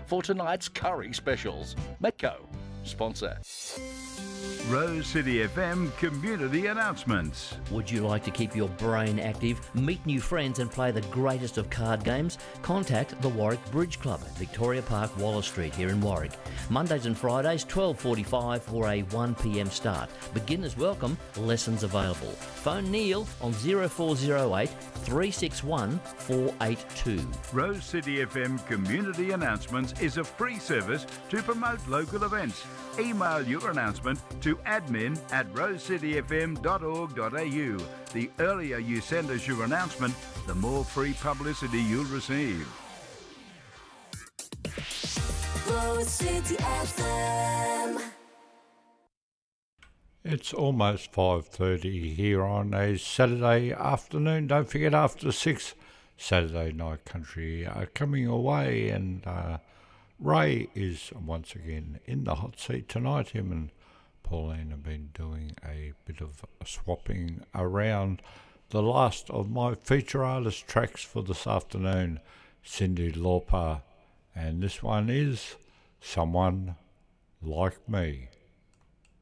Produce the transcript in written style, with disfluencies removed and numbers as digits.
for tonight's curry specials. Metco, sponsor. Rose City FM community announcements. Would you like to keep your brain active, meet new friends and play the greatest of card games? Contact the Warwick Bridge Club at Victoria Park, Waller Street here in Warwick. Mondays and Fridays 12:45 for a 1 p.m. start. Beginners welcome, lessons available. Phone Neil on 0408 361 482. Rose City FM community announcements is a free service to promote local events. Email your announcement to admin@rosecityfm.org.au. The earlier you send us your announcement, the more free publicity you'll receive. Rose City FM. It's almost 5:30 here on a Saturday afternoon. Don't forget, after 6, Saturday Night Country coming away, and Ray is once again in the hot seat tonight. Him and Pauline have been doing a bit of swapping around. The last of my feature artist tracks for this afternoon, Cyndi Lauper, and this one is Someone Like Me.